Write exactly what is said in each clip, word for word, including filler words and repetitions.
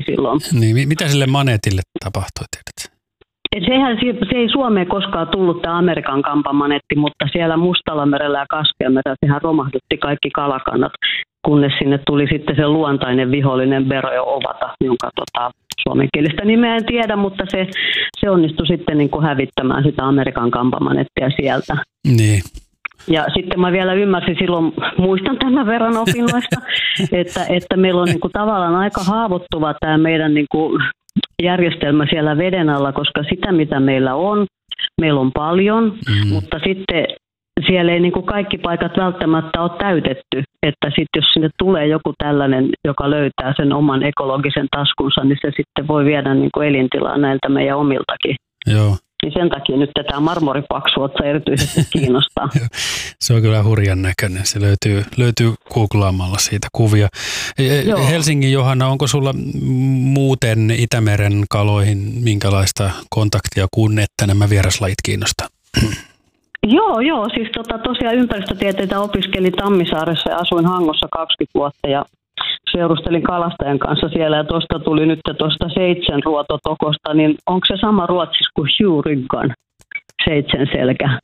silloin. Niin, mitä sille maneetille tapahtui, tiedät? Et sehän, se ei Suomeen koskaan tullut tämä Amerikan kampamanetti, mutta siellä Mustallamerellä ja Kaspianmerellä sehän romahdutti kaikki kalakannat, kunnes sinne tuli sitten se luontainen vihollinen Berojo ovata, jonka tota, suomenkielistä nimeä en tiedä, mutta se, se onnistui sitten niin kuin hävittämään sitä Amerikan kampamanettia sieltä. Niin. Ja sitten mä vielä ymmärsin silloin, muistan tämän verran opinnoista, että, että meillä on niin kuin tavallaan aika haavoittuva tämä meidän niin kuin järjestelmä siellä veden alla, koska sitä mitä meillä on, meillä on paljon, mm. mutta sitten siellä ei niin kuin kaikki paikat välttämättä ole täytetty, että sitten jos sinne tulee joku tällainen, joka löytää sen oman ekologisen taskunsa, niin se sitten voi viedä niin kuin elintilaa näiltä meidän omiltakin. Joo. Niin sen takia nyt tätä marmoripaksuutta erityisesti kiinnostaa. Se on kyllä hurjan näköinen. Se löytyy, löytyy googlaamalla siitä kuvia. Joo. Helsingin Johanna, onko sulla muuten Itämeren kaloihin minkälaista kontaktia kuin että nämä vieraslajit kiinnostaa? Joo, joo. Siis tota, tosiaan ympäristötieteitä opiskelin Tammisaaressa ja asuin Hangossa kaksikymmentä vuotta ja seurustelin kalastajan kanssa siellä ja tuosta tuli nyt tuosta seitsemänruototokosta, niin onko se sama ruotsissa kuin Hjuryggan, seitsemänselkä?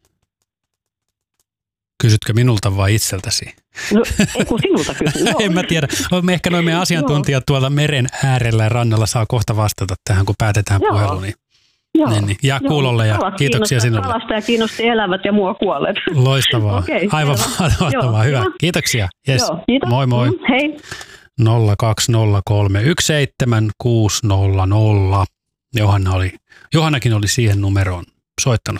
Kysytkö minulta vai itseltäsi? No, ei kun sinulta kysyn. En mä tiedä. Ehkä noin meidän asiantuntijat tuolla meren äärellä ja rannalla saa kohta vastata tähän, kun päätetään Joo. puhelu. Niin. Joo. Niin, niin. Ja kuulolle ja Kalat kiitoksia sinulle. Kalastaja kiinnosti elävät ja mua kuolleet. Loistavaa. Okay, aivan mahtavaa. Hyvä. Joo. Kiitoksia. Yes. Joo, kiitos. Moi moi. Mm, hei. nolla kaksi nolla kolme yksi seitsemän kuusi nolla nolla. Johanna oli, Johannakin oli siihen numeroon soittanut.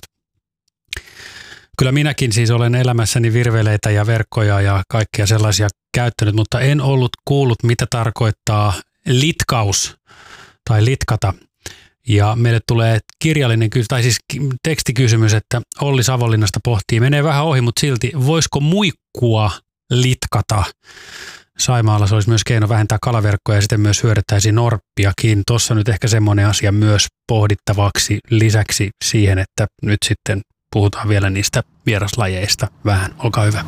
Kyllä minäkin siis olen elämässäni virveleitä ja verkkoja ja kaikkea sellaisia käyttänyt, mutta en ollut kuullut, mitä tarkoittaa litkaus tai litkata. Ja meille tulee kirjallinen, tai siis tekstikysymys, että Olli Savonlinnasta pohtii, menee vähän ohi, mutta silti, voisiko muikkua litkata? Saimaalla se olisi myös keino vähentää kalaverkkoja ja sitten myös hyödyttäisiin norppiakin. Tuossa nyt ehkä semmoinen asia myös pohdittavaksi lisäksi siihen, että nyt sitten puhutaan vielä niistä vieraslajeista vähän. Olkaa hyvä.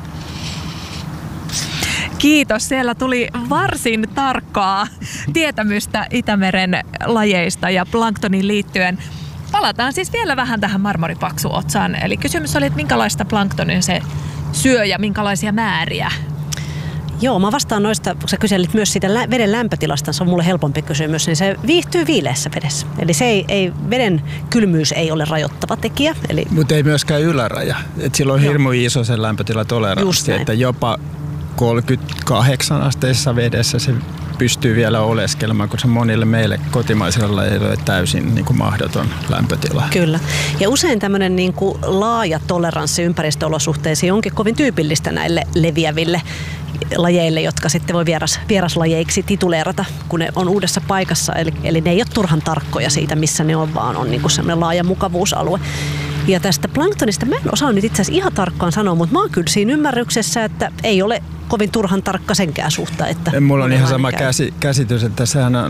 Kiitos. Siellä tuli varsin tarkkaa tietämystä Itämeren lajeista ja planktoniin liittyen. Palataan siis vielä vähän tähän marmoripaksuotsaan. Eli kysymys oli, että minkälaista planktonia se syö ja minkälaisia määriä? Joo, mä vastaan noista, kun sä kyselit myös siitä lä- veden lämpötilasta, se on mulle helpompi kysymys, niin se viihtyy viileässä vedessä. Eli se ei, ei, veden kylmyys ei ole rajoittava tekijä. Eli... Mutta ei myöskään yläraja. Et sillä on hirmu iso se lämpötilatoleranssi, että jopa kolmekymmentäkahdeksan asteisessa vedessä se pystyy vielä oleskelemaan, kun se monille meille kotimaisilla lajeilla on täysin niin kuin mahdoton lämpötila. Kyllä. Ja usein tämmöinen niin kuin laaja toleranssi ympäristöolosuhteisiin onkin kovin tyypillistä näille leviäville lajeille, jotka sitten voi vieras, vieraslajeiksi tituleerata, kun ne on uudessa paikassa. Eli, eli ne ei ole turhan tarkkoja siitä, missä ne on, vaan on niin kuin semmoinen laaja mukavuusalue. Ja tästä planktonista mä en osaa nyt itse asiassa ihan tarkkaan sanoa, mutta mä oon kyllä siinä ymmärryksessä, että ei ole kovin turhan tarkka senkään suhteen. Että mulla on ihan sama käsi, käsitys, että sehän on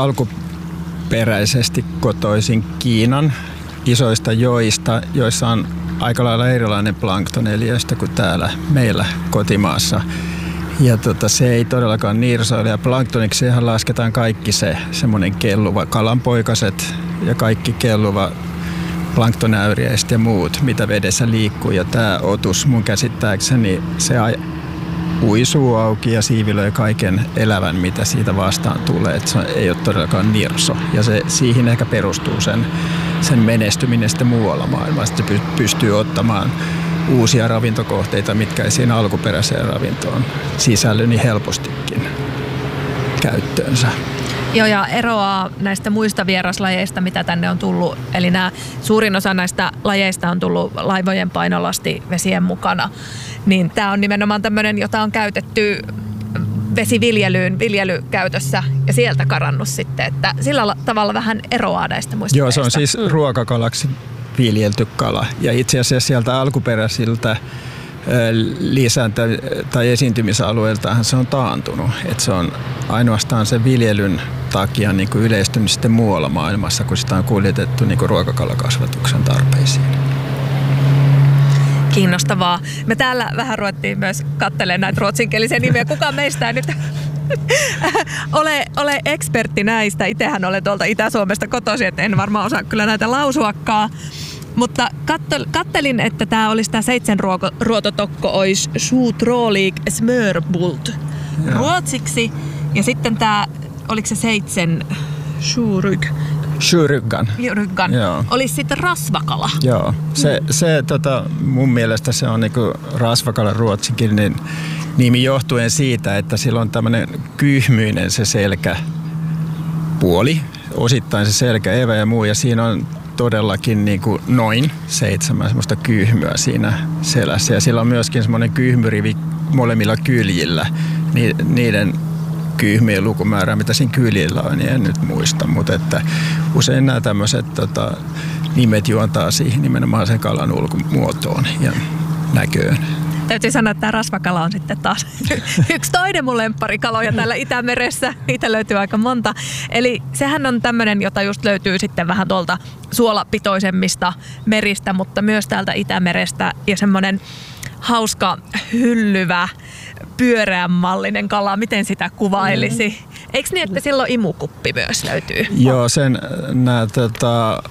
alkuperäisesti kotoisin Kiinan isoista joista, joissa on aika lailla erilainen planktoneliöistä kuin täällä meillä kotimaassa. Ja tota, se ei todellakaan nirsoile. Ja planktoniksi ihan lasketaan kaikki se semmoinen kelluva kalanpoikaset ja kaikki kelluva planktonäyriäiset ja muut, mitä vedessä liikkuu. Ja tämä otus mun käsittääkseni, se uisuu auki ja siivilöi kaiken elävän, mitä siitä vastaan tulee. Et se ei ole todellakaan nirso. Ja se, siihen ehkä perustuu sen, sen menestyminen sitten muualla maailmassa. Se pystyy ottamaan uusia ravintokohteita, mitkä ei siinä alkuperäiseen ravintoon sisälly niin helpostikin käyttöönsä. Joo, ja eroaa näistä muista vieraslajeista, mitä tänne on tullut. Eli nämä, suurin osa näistä lajeista on tullut laivojen painolasti vesien mukana. Niin tämä on nimenomaan tämmöinen, jota on käytetty vesiviljelyyn, viljelykäytössä ja sieltä karannut sitten. Että sillä tavalla vähän eroaa näistä muista Joo, se on lajeista. siis ruokakalaksi viljelty kala. Ja itse asiassa sieltä alkuperäisiltä lisäntä tai esiintymisalueiltahan se on taantunut. Et se on ainoastaan sen viljelyn takia niin kuin yleistynyt sitten muualla maailmassa, kun sitä on kuljetettu niin kuin ruokakalakasvatuksen tarpeisiin. Kiinnostavaa. Me täällä vähän ruvettiin myös katselemaan näitä ruotsinkielisiä nimiä. Kukaan meistä ei nyt ole, ole ekspertti näistä. Itsehän olen tuolta Itä-Suomesta kotoisin, että en varmaan osaa kyllä näitä lausuakaan. Mutta kattel, kattelin, että tämä olisi tämä seitsemänruototokko olisi Sjutrolig smörbult ruotsiksi. Ja sitten tämä, oliko se seitsemän Sjuryg? Sjuryggan. Ryggan. Olisi sitten rasvakala. Joo. Se, se tota, mun mielestä se on niinku rasvakala ruotsinkielinen nimi johtuen siitä, että sillä on tämmöinen kyhmyinen se selkäpuoli. Osittain se selkäevä ja muu. Ja siinä on todellakin niinku noin seitsemän semmoista kyhmyä siinä selässä. Ja sillä on myöskin semmoinen kyhmyrivi molemmilla kyljillä. Ni, niiden kyhmien lukumäärää, mitä siinä kyljillä on, niin en nyt muista, mutta että usein nämä tämmöiset tota, nimet juontaa siihen nimenomaan sen kalan ulkomuotoon ja näköön. Täytyy sanoa, että tämä rasvakala on sitten taas yksi toinen mun lempparikaloja täällä Itämeressä. Niitä löytyy aika monta. Eli sehän on tämmöinen, jota just löytyy sitten vähän tuolta suolapitoisemmista meristä, mutta myös täältä Itämerestä. Ja semmoinen hauska, hyllyvä, pyöreän mallinen kala. Miten sitä kuvailisi? Mm. Eikö niin, että silloin imukuppi myös löytyy? Joo, sen nämä tota,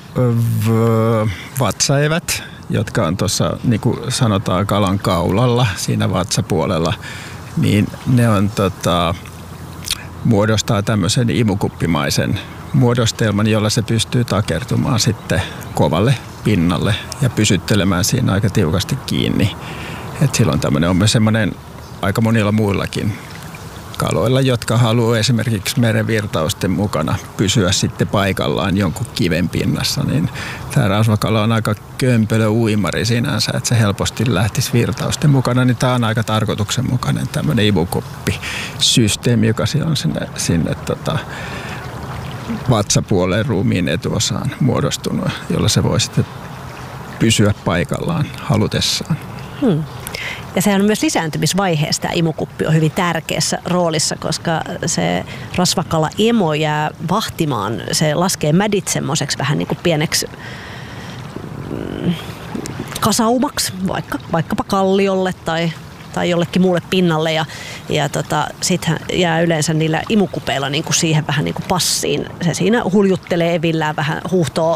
vatsaevät, jotka on tuossa, niin kuin sanotaan, kalan kaulalla, siinä vatsapuolella, niin ne on, tota, muodostaa tämmöisen imukuppimaisen muodostelman, jolla se pystyy takertumaan sitten kovalle pinnalle ja pysyttelemään siinä aika tiukasti kiinni. Et silloin tämmöinen on myös semmoinen aika monilla muillakin kaloilla, jotka haluaa esimerkiksi merenvirtausten mukana pysyä sitten paikallaan jonkun kiven pinnassa, niin tämä rasvakala on aika kömpelö uimari sinänsä, että se helposti lähtisi virtausten mukana, niin tämä on aika tarkoituksenmukainen tämmöinen imukoppisysteemi, joka on sinne, sinne tota, vatsapuoleen ruumiin etuosaan muodostunut, jolla se voi sitten pysyä paikallaan halutessaan. Hmm. Ja sehän on myös lisääntymisvaiheessa tämä imukuppi on hyvin tärkeässä roolissa, koska se rasvakala emo jää vahtimaan, se laskee mädit semmoiseksi vähän niin kuin pieneksi mm, kasaumaksi, vaikka, vaikkapa kalliolle tai, tai jollekin muulle pinnalle. Ja, ja tota, sitten jää yleensä niillä imukupeilla niin kuin siihen vähän niin kuin passiin. Se siinä huljuttelee evillään vähän, huuhtoo,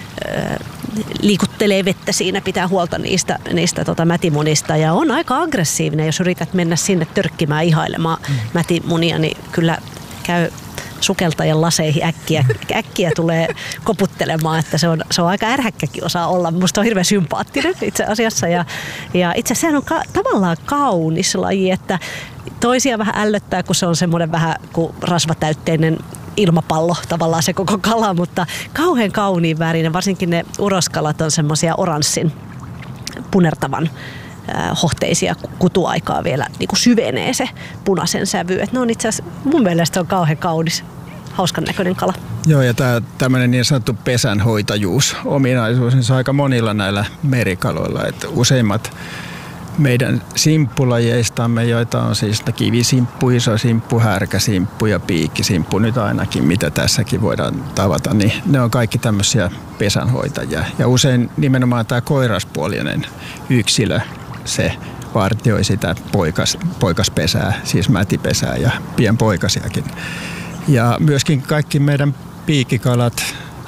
liikuttelee vettä siinä, pitää huolta niistä, niistä tota mätimunista ja on aika aggressiivinen, jos yrität mennä sinne törkkimään ihailemaan mm. mätimunia, niin kyllä käy sukeltajan laseihin äkkiä, äkkiä tulee koputtelemaan, että se on, se on aika ärhäkkäkin osaa olla. Musta on hirveän sympaattinen itse asiassa ja, ja itse asiassa sehän on ka, tavallaan kaunis laji, että toisia vähän ällöttää, kun se on semmoinen vähän kuin rasvatäytteinen ilmapallo tavallaan se koko kala, mutta kauhean kauniin värinen. Varsinkin ne uroskalat on semmoisia oranssin punertavan äh, hohteisia kutuaikaa vielä niin kuin syvenee se punaisen sävy. Et ne on itse asiassa, mun mielestä se on kauhean kaunis, hauskan näköinen kala. Joo, ja tämä tämmöinen niin sanottu pesänhoitajuus ominaisuus, niin se on aika monilla näillä merikaloilla, että useimmat meidän simppulajeistamme, joita on siis kivisimppu, isosimppu, härkäsimppu ja piikkisimppu, nyt ainakin mitä tässäkin voidaan tavata, niin ne on kaikki tämmöisiä pesänhoitajia. Ja usein nimenomaan tämä koiraspuolinen yksilö, se vartioi sitä poikas, poikaspesää, siis mätipesää ja pienpoikasiakin. Ja myöskin kaikki meidän piikkikalat,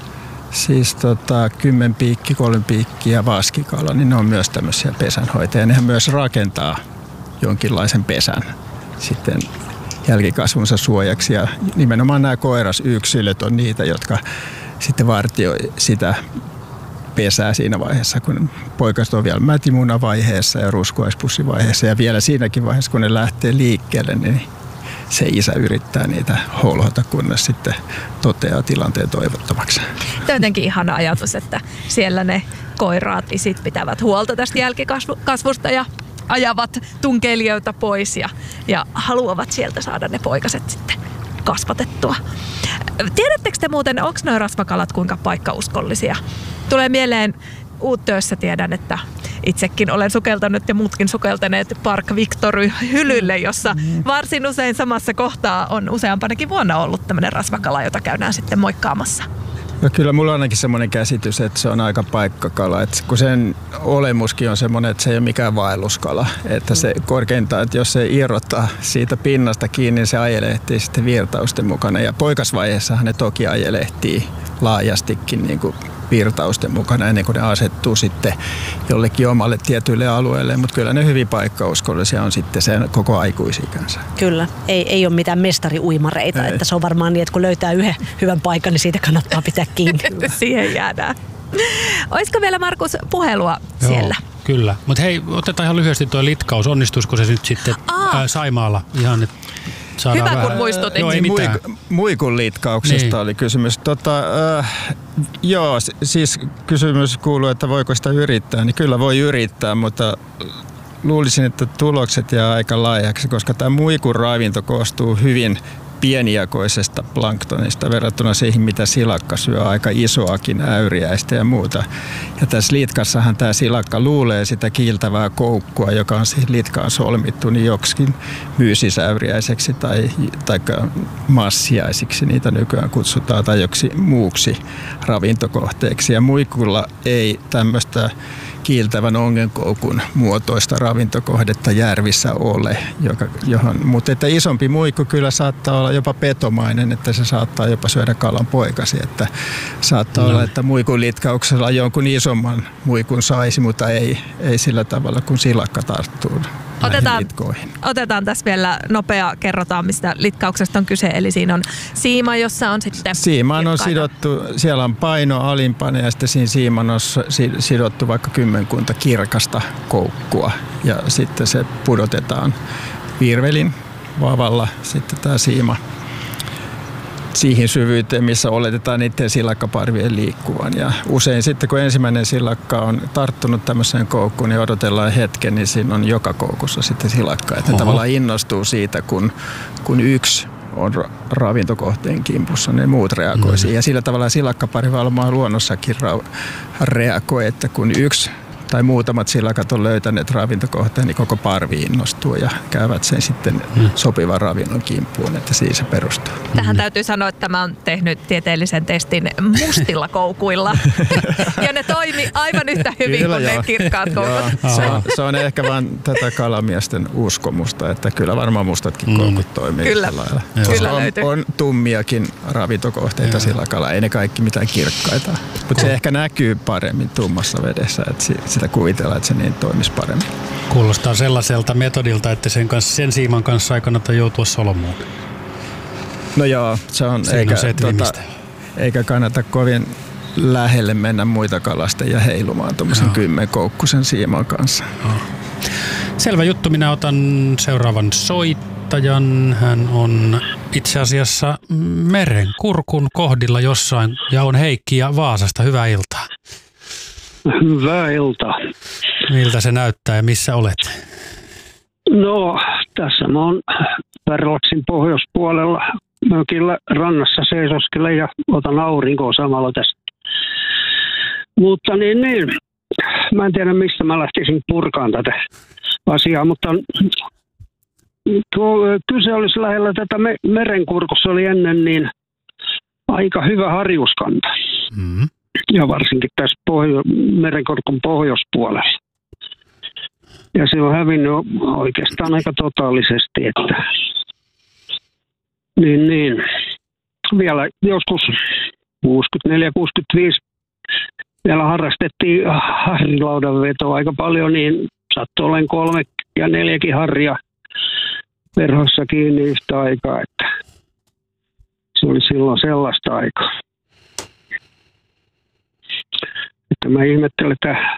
siis tota, kymmenpiikki, kolmenpiikki ja vaskikala, niin ne on myös tämmöisiä pesänhoitajia. Nehän myös rakentaa jonkinlaisen pesän sitten jälkikasvunsa suojaksi. Ja nimenomaan nämä koirasyksilöt on niitä, jotka sitten vartioi sitä pesää siinä vaiheessa, kun poikaset on vielä mätimunavaiheessa ja ruskuaispussivaiheessa. Ja vielä siinäkin vaiheessa, kun ne lähtee liikkeelle, niin se isä yrittää niitä holhota, kunnes sitten toteaa tilanteen toivottomaksi. Tämä on jotenkin ihana ajatus, että siellä ne koiraat isit pitävät huolta tästä jälkikasvusta ja ajavat tunkeilijoita pois ja, ja haluavat sieltä saada ne poikaset sitten kasvatettua. Tiedättekö te muuten, onko nuo rasvakalat kuinka paikkauskollisia? Tulee mieleen Uuttöössä, tiedän, että itsekin olen sukeltanut ja muutkin sukeltaneet Park Victory-hylylle, jossa varsin usein samassa kohtaa on useampanakin vuonna ollut tämmöinen rasvakala, jota käydään sitten moikkaamassa. No kyllä mulla on ainakin semmoinen käsitys, että se on aika paikkakala. Että kun sen olemuskin on semmoinen, että se ei ole mikään vaelluskala. Että se korkeintaan, että jos se irrottaa siitä pinnasta kiinni, niin se ajelehtii sitten virtausten mukana. Ja poikasvaiheessahan ne toki ajelehtii laajastikin niin kuin virtausten mukana ennen kuin ne asettuu sitten jollekin omalle tietyille alueelle. Mutta kyllä ne hyvin paikkauskollisia on sitten sen koko aikuisikänsä. Kyllä. Ei, ei ole mitään mestariuimareita. Että se on varmaan niin, että kun löytää yhden hyvän paikan, niin siitä kannattaa pitää kiinni. Siihen jäädään. Olisiko vielä, Markus, puhelua Joo, siellä? Kyllä. Mutta hei, otetaan ihan lyhyesti tuo litkaus. Onnistuisiko se nyt sitten ää, Saimaalla ihan, että saadaan hyvä, vähän. kun muistutit. Joo, ei mitään. Muik- muikun litkauksesta niin oli kysymys. Tota, äh, joo, siis kysymys kuuluu, että voiko sitä yrittää. Niin kyllä voi yrittää, mutta luulisin, että tulokset jää aika laajaksi, koska tämä muikun ravinto koostuu hyvin pienijakoisesta planktonista verrattuna siihen, mitä silakka syö, aika isoakin äyriäistä ja muuta. Ja tässä litkassahan tämä silakka luulee sitä kiiltävää koukkua, joka on siihen litkaan solmittu, niin joksikin myysisäyriäiseksi tai, tai massiaisiksi niitä nykyään kutsutaan, tai joksi muuksi ravintokohteeksi. Ja muikulla ei tämmöistä kiiltävän ongenkoukun muotoista ravintokohdetta järvissä ole, joka, johon, mutta että isompi muikku kyllä saattaa olla jopa petomainen, että se saattaa jopa syödä kalan poikasi, että saattaa no. olla, että muikun litkauksella jonkun isomman muikun saisi, mutta ei, ei sillä tavalla, kun silakka tarttuu Otetaan, litkoihin. otetaan tässä vielä nopea, kerrotaan mistä litkauksesta on kyse, eli siinä on siima, jossa on sitten Siimaan on kirkkaita. sidottu, siellä on paino alimpana ja sitten siinä siiman on sidottu vaikka kymmenkunta kirkasta koukkua ja sitten se pudotetaan virvelin vavalla sitten tämä siima siihen syvyyteen, missä oletetaan niiden silakkaparvien liikkuvan. Ja usein sitten, kun ensimmäinen silakka on tarttunut tämmöiseen koukkuun, niin odotellaan hetken, niin siinä on joka koukussa sitten silakka. Että ne tavallaan innostuu siitä, kun, kun yksi on ravintokohteen kimpussa, ne muut reagoi siihen. Ja sillä tavalla silakkapari varmaan luonnossakin ra- reagoi, että kun yksi tai muutamat silakat on löytäneet ravintokohteen, niin koko parvi innostuu ja käyvät sen sitten mm. sopivan ravinnon kimppuun, että siihen se perustuu. Tähän täytyy sanoa, että mä oon tehnyt tieteellisen testin mustilla koukuilla. Ja ne toimi aivan yhtä hyvin kyllä, kuin joo. ne kirkkaat koukut. Se on, se on ehkä vaan tätä kalamiesten uskomusta, että kyllä varmaan mustatkin mm. koukut toimii kyllä. tällä lailla. Kyllä on, on tummiakin ravintokohteita silakalla, ei ne kaikki mitään kirkkaita. Mutta se ehkä näkyy paremmin tummassa vedessä, että sitä kuvitellaan, että se niin toimisi paremmin. Kuulostaa sellaiselta metodilta, että sen, kanssa, sen siiman kanssa ei kannata joutua solmuun. No joo, se on, eikä, on tota, eikä kannata kovin lähelle mennä muita kalastajia heilumaan tuommoisen kymmenkoukkusen siiman kanssa. Joo. Selvä juttu, minä otan seuraavan soittajan. Hän on itse asiassa Merenkurkun kohdilla jossain ja on Heikki ja Vaasasta. Hyvää iltaa. Hyvää iltaa. Miltä se näyttää ja missä olet? No, tässä mä oon Pärlaksin pohjoispuolella mökillä rannassa seisoskelen ja otan aurinkoa samalla tässä. Mutta niin, niin, mä en tiedä mistä mä lähtisin purkaan tätä asiaa, mutta tuo, kyse olisi lähellä tätä Merenkurkussa oli ennen niin aika hyvä harjuskanta. Mm. Ja varsinkin tässä pohjo- Merenkurkun pohjoispuolella. Ja se on hävinnyt oikeastaan aika totaalisesti, että niin, niin. Vielä joskus kuusikymmentäneljä kuusikymmentäviisi vielä harrastettiin harrilaudan vetoa aika paljon, niin sattui olen kolme ja neljäkin harria verhossa kiinni yhtä aikaa, että se oli silloin sellaista aikaa. Että mä ihmettelen, että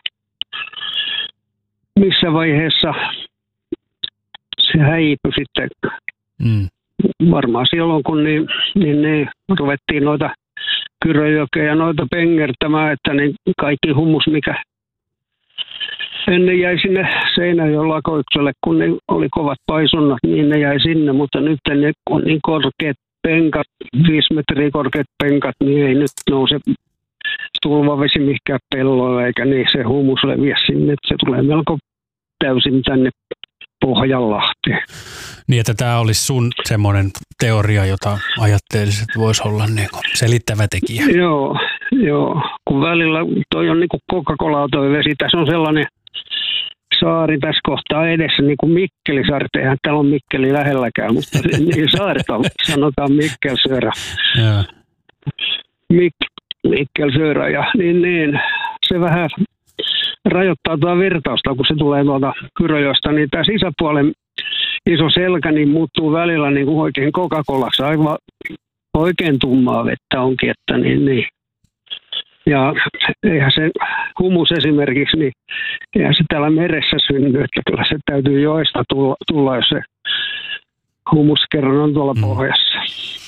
missä vaiheessa se häipyi sitten. Mm. Varmaan silloin, kun niin, niin, niin ruvettiin noita kyröjökejä ja noita pengertämään, että niin kaikki humus, mikä ennen jäi sinne Seinäjoen lakoikselle, kun ne oli kovat paisunnat, niin ne jäi sinne, mutta nyt ne on niin korkeat penkat, viisi metriä korkeat penkat, niin ei nyt nouse tulvavesi mihinkään pelloilla, eikä niin se humus leviä sinne, että se tulee melko täysin tänne Pohjanlahteen. Niin, että tämä olisi sun semmoinen teoria, jota ajattelisit, että voisi olla niin selittävä tekijä. Joo, joo, kun välillä toi on niin kuin Coca-Cola toi vesi, tässä on sellainen saari tässä kohtaa edessä, niin kuin Mikkelisaari, eihän täällä on Mikkeli lähelläkään, mutta niin saarta sanotaan Mikkelsöörä. Yeah. Mik, Mikkelsöörä, ja niin, niin, se vähän rajoittaa tuota virtausta, kun se tulee tuolta Kyröjoesta, niin tämä sisäpuolen iso selkä niin muuttuu välillä niin kuin oikein Coca-Colaksi, aivan oikein tummaa vettä onkin, että niin, niin. Ja eihän se humus esimerkiksi, niin eihän se täällä meressä synny, että kyllä se täytyy joesta tulla, tulla jos se humus kerran on tuolla mm. pohjassa.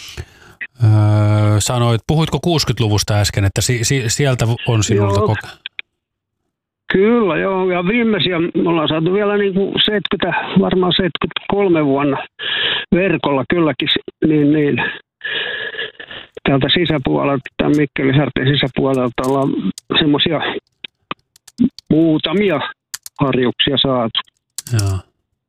Öö, sanoit, puhuitko kuusikymmentäluvusta äsken, että si- si- sieltä on sinulta koko... Kyllä, joo. Ja viimeisiä me ollaan saatu vielä niin kuin seitsemänkymmentä, varmaan seitsemänkymmentäkolme vuonna verkolla kylläkin, niin, niin täältä sisäpuolelta, tämän Mikkelisaarten sisäpuolelta ollaan semmoisia muutamia harjuksia saatu. Joo.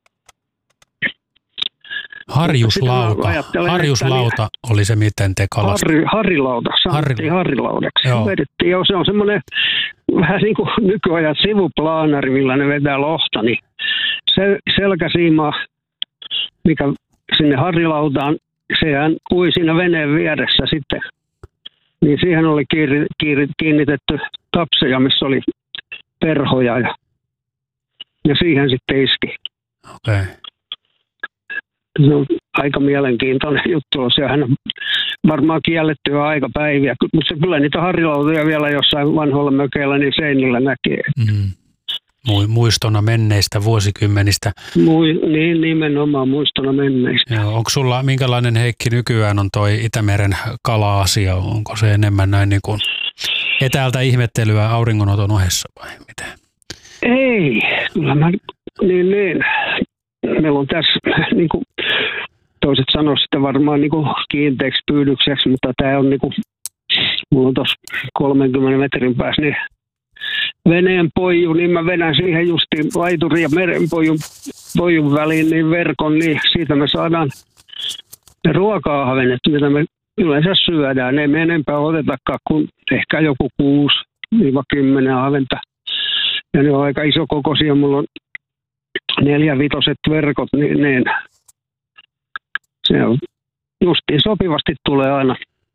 Harjuslauta. Harjuslauta niin, oli se, miten te kalastitte. Harri, harrilauta. Sanottiin harrilaudaksi. Vedettiin. Joo, se on semmoinen vähän niin kuin nykyajan sivuplaanari, millä ne vetää lohta. Niin se selkäsiima, mikä sinne harrilautaan, sehän ui siinä veneen vieressä sitten. Niin siihen oli kiiri, kiiri, kiinnitetty tapseja, missä oli perhoja ja, ja siihen sitten iski. Okei. Okay. Se on aika mielenkiintoinen juttu. Sehän on varmaan kielletty jo aikapäiviä, mutta kyllä niitä harrilautoja vielä jossain vanhoilla mökeillä niin seinillä näkee. Mm. Muistona menneistä vuosikymmenistä. Mui, niin, nimenomaan muistona menneistä. Joo, onko sulla, minkälainen Heikki nykyään on toi Itämeren kala-asia? Onko se enemmän näin niin kuin etäältä ihmettelyä auringonoton ohessa vai miten? Ei, kyllä mä, niin niin. Meillä on tässä, niin kuin toiset sanoo sitä varmaan niin kuin kiinteäksi pyydykseksi, mutta tämä on niin kuin, mulla on tuossa kolmenkymmenen metrin päässä niin veneen poiju, niin mä vedän siihen justiin laiturin ja merenpojun pojun väliin niin verkon, niin siitä me saadaan ne ruoka-ahvenet, mitä me yleensä syödään. Ei me enempää otetakaan kuin ehkä joku kuusi kymmenen ahventa. Ja ne on aika isokokoisia, mulla on neljävitoset verkot, niin, niin se on justiin sopivasti tulee aina.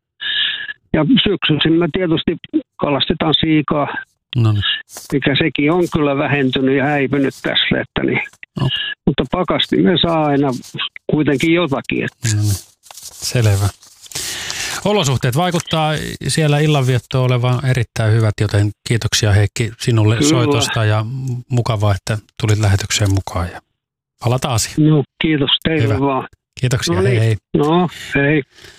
Ja syksyisin me tietysti kalastetaan siikaa, no niin, mikä sekin on kyllä vähentynyt ja häipynyt tässä. Että niin. No. Mutta pakasti me saa aina kuitenkin jotakin. Että. No niin. Selvä. Olosuhteet vaikuttaa siellä illanviettoon olevan erittäin hyvät, joten kiitoksia Heikki sinulle kyllä soitosta ja mukavaa, että tulit lähetykseen mukaan ja palataan asiaan. No, kiitos teille hyvä vaan. Kiitoksia, no niin. hei hei. No, hei.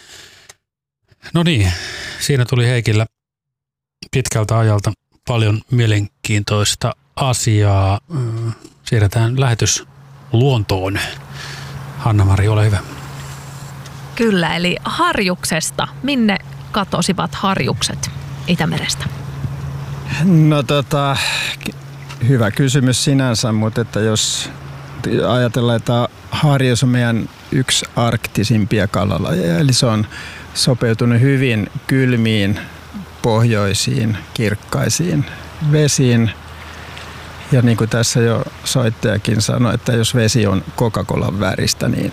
No niin, siinä tuli Heikillä pitkältä ajalta paljon mielenkiintoista asiaa. Siirretään lähetys luontoon. Hanna-Mari, ole hyvä. Kyllä, eli harjuksesta. Minne katosivat harjukset Itämerestä? No tota, hyvä kysymys sinänsä, mutta että jos ajatellaan, että harjus on meidän yksi arktisimpia kalalajeja, eli se on sopeutunut hyvin kylmiin, pohjoisiin, kirkkaisiin vesiin. Ja niin kuin tässä jo soittajakin sanoi, että jos vesi on Coca-Colan väristä, niin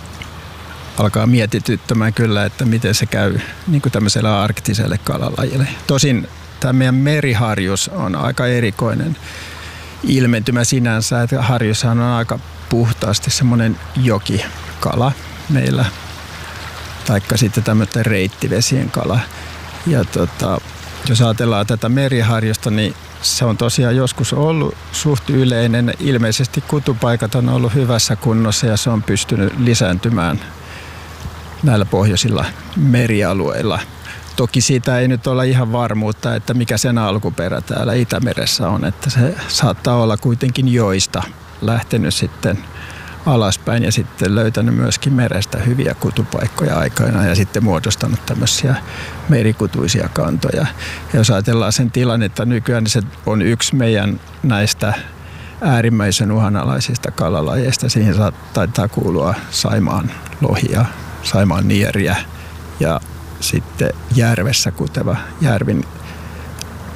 alkaa mietityttämään kyllä, että miten se käy niin kuin tämmöiselle arktiselle kalalajille. Tosin tämä meidän meriharjus on aika erikoinen ilmentymä sinänsä, että harjushan on aika puhtaasti semmoinen jokikala meillä, taikka sitten tämmöinen reittivesien kala. Ja tota, jos ajatellaan tätä meriharjusta, niin se on tosiaan joskus ollut suht yleinen. Ilmeisesti kutupaikat on ollut hyvässä kunnossa ja se on pystynyt lisääntymään näillä pohjoisilla merialueilla. Toki siitä ei nyt ole ihan varmuutta, että mikä sen alkuperä täällä Itämeressä on, että se saattaa olla kuitenkin joista lähtenyt sitten alaspäin ja sitten löytänyt myöskin merestä hyviä kutupaikkoja aikana ja sitten muodostanut tämmöisiä merikutuisia kantoja. Ja jos ajatellaan sen tilannetta nykyään, niin se on yksi meidän näistä äärimmäisen uhanalaisista kalalajeista. Siihen taitaa kuulua saimaan lohia, saimaan nieriä ja sitten järvessä kuteva järvin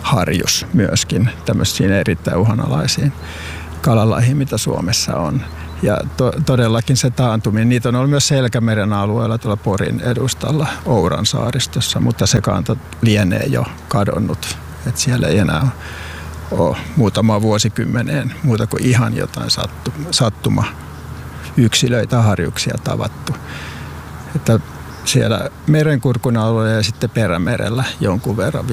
harjus myöskin tämmöisiin erittäin uhanalaisiin kalalajeihin, mitä Suomessa on. Ja to, todellakin se taantuminen, niitä on ollut myös Selkämeren alueella tuolla Porin edustalla Ouran saaristossa, mutta se kanto lienee jo kadonnut. Että siellä ei enää ole muutama vuosikymmeneen muuta kuin ihan jotain sattu, sattuma yksilöitä, harjuksia tavattu. Että siellä merenkurkun alueella ja sitten Perämerellä jonkun verran